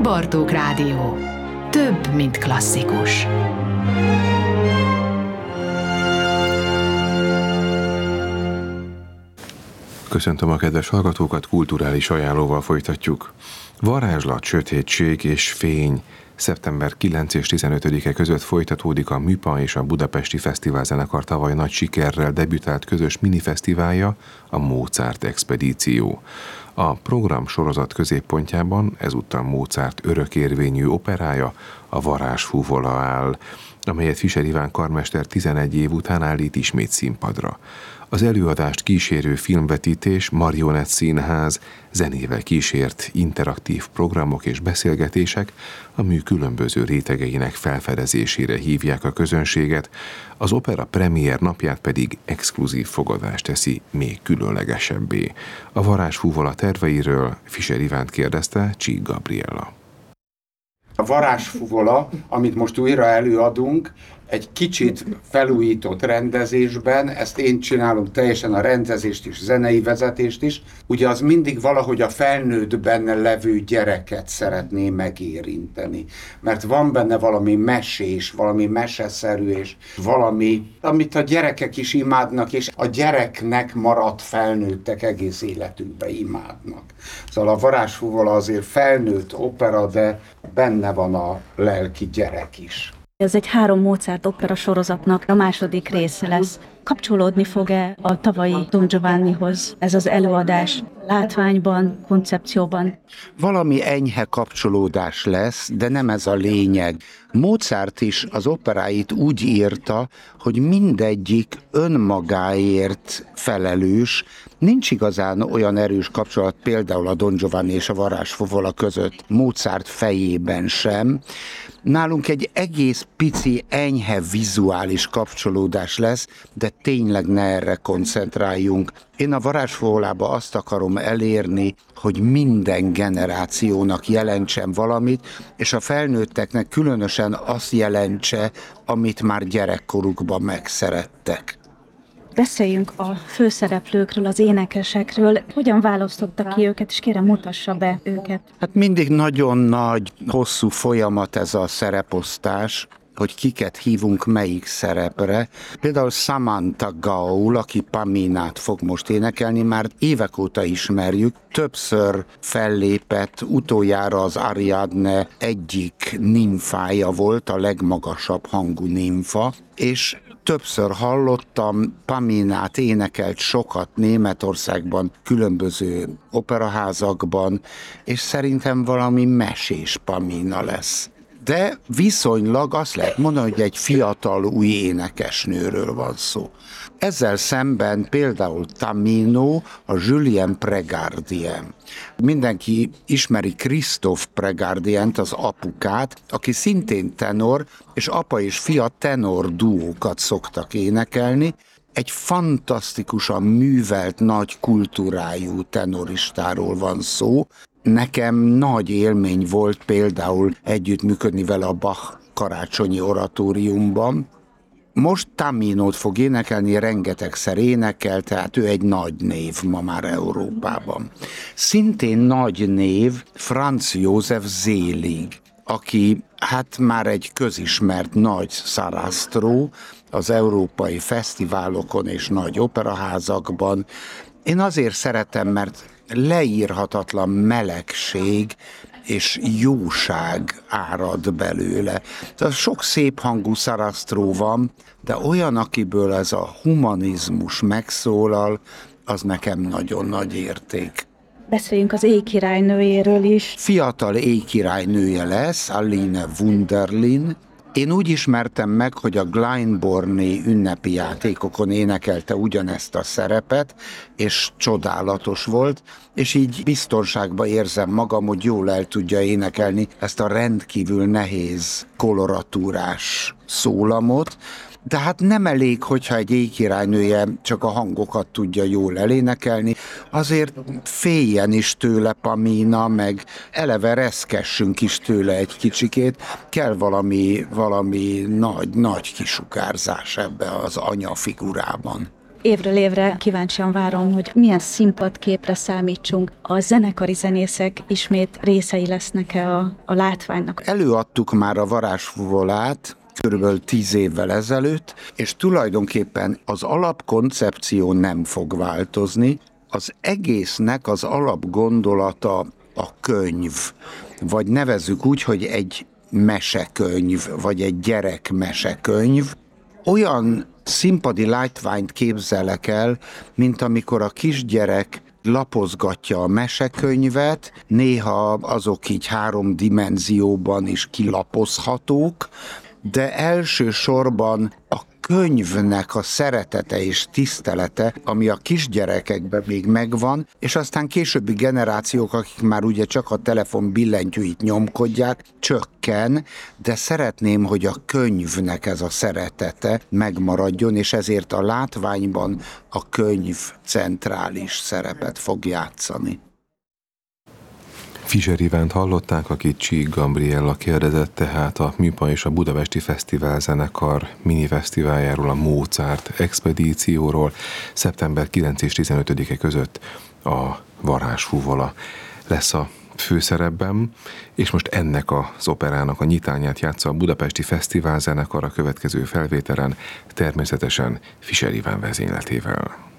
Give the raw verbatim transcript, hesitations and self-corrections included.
Bartók Rádió. Több, mint klasszikus. Köszöntöm a kedves hallgatókat, kulturális ajánlóval folytatjuk. Varázslat, sötétség és fény. szeptember kilencedike és tizenötödike között folytatódik a Műpa és a Budapesti Fesztiválzenekar tavaly nagy sikerrel debütált közös minifesztiválja, a Mozart Expedíció. A program sorozat középpontjában ezúttal Mozart örökérvényű operája, a Varázsfúvola áll, amelyet Fischer Iván karmester tizenegy év után állít ismét színpadra. Az előadást kísérő filmvetítés, marionett színház, zenével kísért interaktív programok és beszélgetések a mű különböző rétegeinek felfedezésére hívják a közönséget, az opera premier napját pedig exkluzív fogadást teszi még különlegesebbé. A Varázsfúvola terveiről Fischer Ivánt kérdezte Csík Gabriella. A Varázsfúvola, amit most újra előadunk, egy kicsit felújított rendezésben, ezt én csinálom teljesen, a rendezést is, zenei vezetést is. Ugye az mindig valahogy a felnőtt benne levő gyereket szeretné megérinteni. Mert van benne valami mesés, valami meseszerű, és valami, amit a gyerekek is imádnak, és a gyereknek maradt felnőttek egész életükben imádnak. Szóval a Varázsfúvola azért felnőtt opera, de benne van a lelki gyerek is. Ez egy három Mozart opera sorozatnak a második része lesz. Kapcsolódni fog-e a tavalyi Don Giovannihoz ez az előadás látványban, koncepcióban? Valami enyhe kapcsolódás lesz, de nem ez a lényeg. Mozart is az operáit úgy írta, hogy mindegyik önmagáért felelős, nincs igazán olyan erős kapcsolat például a Don Giovanni és a Varázsfúvola között, Mozart fejében sem. Nálunk egy egész pici, enyhe vizuális kapcsolódás lesz, de tényleg ne erre koncentráljunk. Én a Varázsfúvolába azt akarom elérni, hogy minden generációnak jelentsen valamit, és a felnőtteknek különösen azt jelentse, amit már gyerekkorukban megszerettek. Beszéljünk a főszereplőkről, az énekesekről. Hogyan választottak ki őket, és kérem mutassa be őket. Hát mindig nagyon nagy, hosszú folyamat ez a szereposztás, hogy kiket hívunk melyik szerepre. Például Samantha Gaul, aki Paminát fog most énekelni, már évek óta ismerjük, többször fellépett, utoljára az Ariadne egyik nimfája volt, a legmagasabb hangú nimfa, és többször hallottam, Paminát énekelt sokat Németországban, különböző operaházakban, és szerintem valami mesés Pamina lesz. De viszonylag azt lehet mondani, hogy egy fiatal új énekesnőről van szó. Ezzel szemben például Tamino, a Julien Pregardien. Mindenki ismeri Christophe Pregardient, az apukát, aki szintén tenor, és apa és fia tenor duókat szoktak énekelni. Egy fantasztikusan művelt, nagy kultúrájú tenoristáról van szó. Nekem nagy élmény volt például együttműködni vele a Bach karácsonyi oratóriumban. Most Taminót fog énekelni, rengetegszer énekel, tehát ő egy nagy név ma már Európában. Szintén nagy név Franz Josef Selig, aki hát már egy közismert nagy szarasztró az európai fesztiválokon és nagy operaházakban. Én azért szeretem, mert leírhatatlan melegség és jóság árad belőle. Tehát sok szép hangú szarasztró van, de olyan, akiből ez a humanizmus megszólal, az nekem nagyon nagy érték. Beszéljünk az éjkirálynőjéről is. Fiatal éjkirálynője lesz, Aline Wunderlin. Én úgy ismertem meg, hogy a Glyndebourne-i ünnepi játékokon énekelte ugyanezt a szerepet, és csodálatos volt, és így biztonságban érzem magam, hogy jól el tudja énekelni ezt a rendkívül nehéz koloratúrás szólamot, de hát nem elég, hogyha egy éjkirálynője csak a hangokat tudja jól elénekelni, azért féljen is tőle Pamina, meg eleve reszkessünk is tőle egy kicsikét, kell valami, valami nagy, nagy kisugárzás ebbe az anya figurában. Évről évre kíváncsian várom, hogy milyen színpadképre számítsunk. A zenekari zenészek ismét részei lesznek-e a, a látványnak. Előadtuk már a varázsfuvolát, körülbelül tíz évvel ezelőtt, és tulajdonképpen az alapkoncepció nem fog változni. Az egésznek az alapgondolata a könyv, vagy nevezzük úgy, hogy egy mesekönyv, vagy egy gyerekmesekönyv. Olyan színpadi látványt képzelek el, mint amikor a kisgyerek lapozgatja a mesekönyvet, néha azok így három dimenzióban is kilapozhatók, de elsősorban a könyvnek a szeretete és tisztelete, ami a kisgyerekekben még megvan, és aztán későbbi generációk, akik már ugye csak a telefon billentyűit nyomkodják, csökken, de szeretném, hogy a könyvnek ez a szeretete megmaradjon, és ezért a látványban a könyv centrális szerepet fog játszani. Fischer Ivánt hallották, akit Csík Gabriella kérdezett, tehát a Műpa és a Budapesti Fesztivál Zenekar minifesztiváljáról, a Mozart expedícióról. Szeptember kilencedike és tizenötödike között a Varázsfuvola lesz a főszerepben, és most ennek az operának a nyitányát játsza a Budapesti Fesztivál Zenekar a következő felvételen, természetesen Fischer Iván vezényletével.